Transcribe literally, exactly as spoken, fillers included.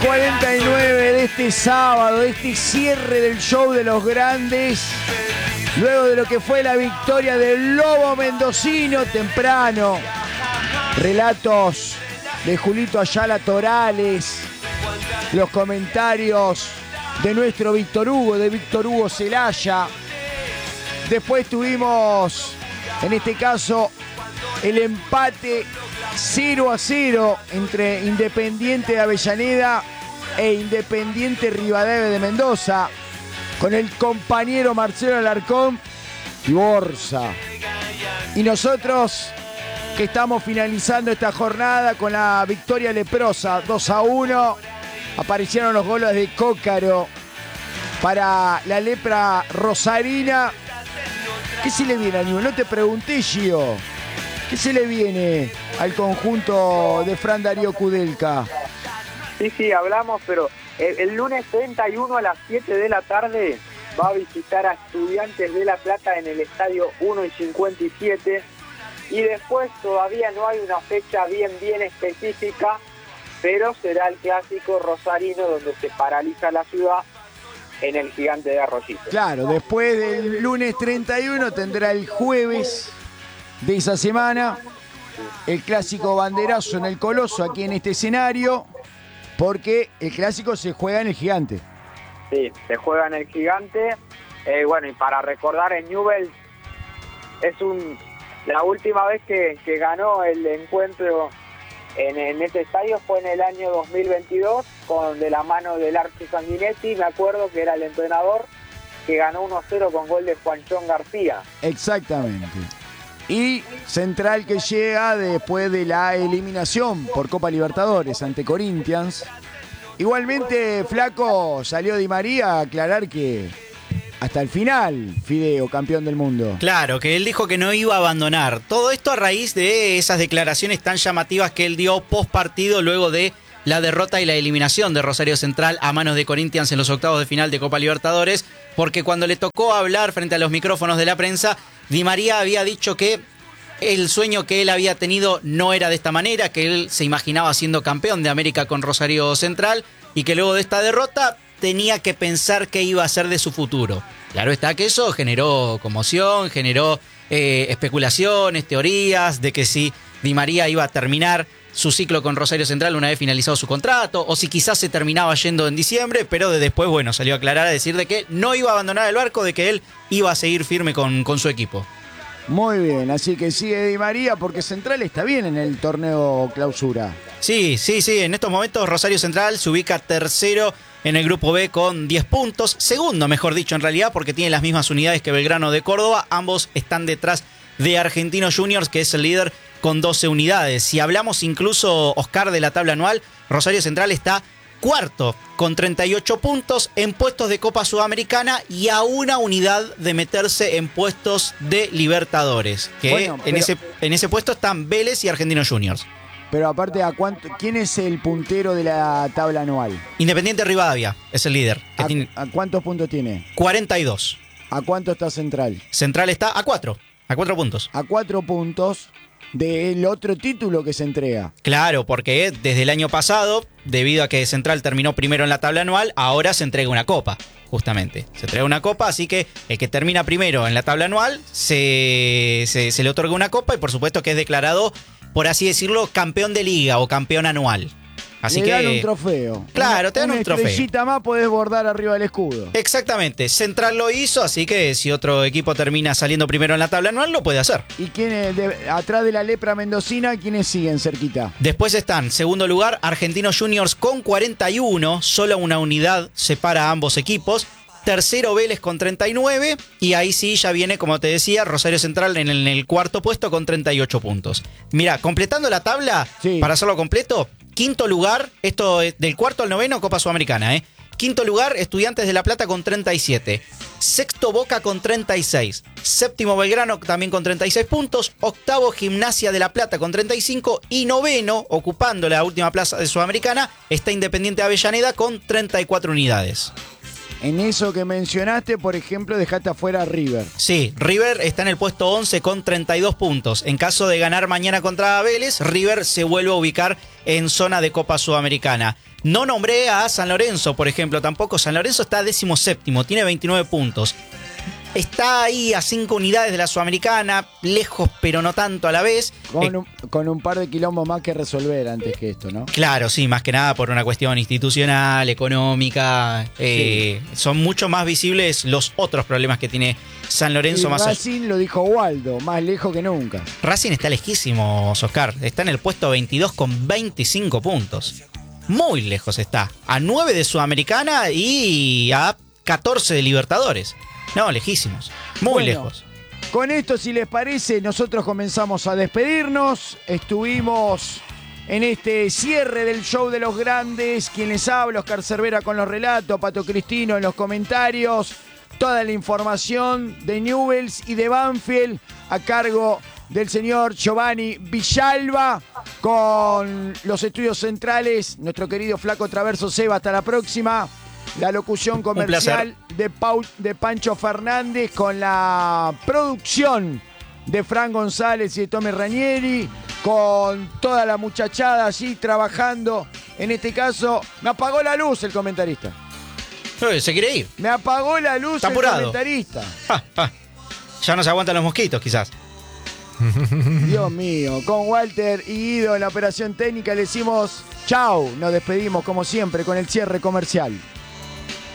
cuarenta y nueve de este sábado, de este cierre del show de los grandes, luego de lo que fue la victoria del Lobo Mendocino temprano. Relatos de Julito Ayala Torales, los comentarios de nuestro Víctor Hugo, de Víctor Hugo Celaya. Después tuvimos, en este caso, el empate cero a cero entre Independiente de Avellaneda e Independiente Rivadavia de Mendoza, con el compañero Marcelo Alarcón y Borsa. Y nosotros, que estamos finalizando esta jornada con la victoria leprosa dos a uno, aparecieron los goles de Cócaro para la lepra rosarina. ¿Qué se le viene a Newell? No te pregunté, Gio. ¿Qué se le viene al conjunto de Fran Darío Kudelka? Sí, sí, hablamos, pero el, el lunes treinta y uno a las siete de la tarde va a visitar a Estudiantes de La Plata en el estadio uno y cincuenta y siete. Y después todavía no hay una fecha bien, bien específica, pero será el clásico rosarino donde se paraliza la ciudad en el Gigante de Arroyito. Claro, después del lunes treinta y uno tendrá el jueves de esa semana el clásico banderazo en el Coloso, aquí en este escenario, porque el clásico se juega en el Gigante. Sí, se juega en el Gigante. Eh, bueno, y para recordar, en Newell's es un la última vez que, que ganó el encuentro en, en este estadio fue en el año dos mil veintidós, con de la mano del Archie Sanguinetti, me acuerdo que era el entrenador, que ganó uno a cero con gol de Juanchón García. Exactamente. Y Central, que llega después de la eliminación por Copa Libertadores ante Corinthians. Igualmente, Flaco, salió Di María a aclarar que hasta el final, Fideo, campeón del mundo. Claro, que él dijo que no iba a abandonar. Todo esto a raíz de esas declaraciones tan llamativas que él dio post partido luego de la derrota y la eliminación de Rosario Central a manos de Corinthians en los octavos de final de Copa Libertadores, porque cuando le tocó hablar frente a los micrófonos de la prensa, Di María había dicho que el sueño que él había tenido no era de esta manera, que él se imaginaba siendo campeón de América con Rosario Central y que luego de esta derrota tenía que pensar qué iba a hacer de su futuro. Claro está que eso generó conmoción, generó eh, especulaciones, teorías de que si Di María iba a terminar su ciclo con Rosario Central una vez finalizado su contrato, o si quizás se terminaba yendo en diciembre, pero de después, bueno, salió a aclarar, a decir de que no iba a abandonar el barco, de que él iba a seguir firme con, con su equipo. Muy bien, así que sigue Di María porque Central está bien en el torneo clausura. Sí, sí, sí, en estos momentos Rosario Central se ubica tercero en el grupo B con diez puntos, segundo mejor dicho en realidad, porque tiene las mismas unidades que Belgrano de Córdoba, ambos están detrás de Argentinos Juniors, que es el líder con doce unidades. Si hablamos incluso, Oscar, de la tabla anual, Rosario Central está cuarto con treinta y ocho puntos en puestos de Copa Sudamericana y a una unidad de meterse en puestos de Libertadores, que bueno, pero, en, ese, en ese puesto están Vélez y Argentinos Juniors. Pero aparte, ¿a cuánto, ¿quién es el puntero de la tabla anual? Independiente Rivadavia es el líder. ¿A, tiene ¿A cuántos puntos tiene? cuarenta y dos. ¿A cuánto está Central? Central está a cuatro, a cuatro puntos. A cuatro puntos del otro título que se entrega. Claro, porque desde el año pasado, debido a que Central terminó primero en la tabla anual, ahora se entrega una copa, justamente. Se entrega una copa, así que el que termina primero en la tabla anual se, se, se le otorga una copa y por supuesto que es declarado, por así decirlo, campeón de liga o campeón anual. Así Le que dan un trofeo. Claro, una, te dan una un trofeo. Una estrellita más podés bordar arriba del escudo. Exactamente. Central lo hizo, así que si otro equipo termina saliendo primero en la tabla anual, lo puede hacer. ¿Y quiénes, de, atrás de la lepra mendocina, quiénes siguen cerquita? Después están, segundo lugar, Argentinos Juniors con cuarenta y uno. Solo una unidad separa a ambos equipos. Tercero, Vélez con treinta y nueve. Y ahí sí ya viene, como te decía, Rosario Central en el, en el cuarto puesto con treinta y ocho puntos. Mira, completando la tabla, sí, para hacerlo completo, quinto lugar, esto es del cuarto al noveno, Copa Sudamericana, ¿eh? Quinto lugar, Estudiantes de La Plata con treinta y siete. Sexto, Boca con treinta y seis. Séptimo, Belgrano también con treinta y seis puntos. Octavo, Gimnasia de La Plata con treinta y cinco. Y noveno, ocupando la última plaza de Sudamericana, está Independiente Avellaneda con treinta y cuatro unidades. En eso que mencionaste, por ejemplo, dejaste afuera a River. Sí, River está en el puesto once con treinta y dos puntos. En caso de ganar mañana contra Vélez, River se vuelve a ubicar en zona de Copa Sudamericana. No nombré a San Lorenzo, por ejemplo, tampoco. San Lorenzo está décimo séptimo, tiene veintinueve puntos. Está ahí a cinco unidades de la Sudamericana, lejos pero no tanto a la vez. Con, Eh, un, con un par de quilombos más que resolver antes que esto, ¿no? Claro, sí, más que nada por una cuestión institucional, económica. Eh, sí. Son mucho más visibles los otros problemas que tiene San Lorenzo. Y más Racing, lo dijo Waldo, más lejos que nunca. Racing está lejísimo, Oscar. Está en el puesto veintidós con veinticinco puntos. Muy lejos está. A nueve de Sudamericana y a catorce de Libertadores. No, lejísimos. Muy Bueno, lejos. Con esto, si les parece, nosotros comenzamos a despedirnos. Estuvimos en este cierre del show de los grandes. Quien les habla, Oscar Cervera con los relatos, Pato Cristino en los comentarios. Toda la información de Newell's y de Banfield a cargo del señor Giovanni Villalba, con los estudios centrales, nuestro querido Flaco Traverso Seba. Hasta la próxima. La locución comercial de, Paul, de Pancho Fernández, con la producción de Fran González y de Tommy Ranieri, con toda la muchachada allí trabajando. En este caso, me apagó la luz el comentarista. Se quiere ir. Me apagó la luz Está el apurado. comentarista. Ah, ah. Ya no se aguantan los mosquitos, quizás. Dios mío, con Walter y Guido en la operación técnica le decimos chau. Nos despedimos como siempre con el cierre comercial.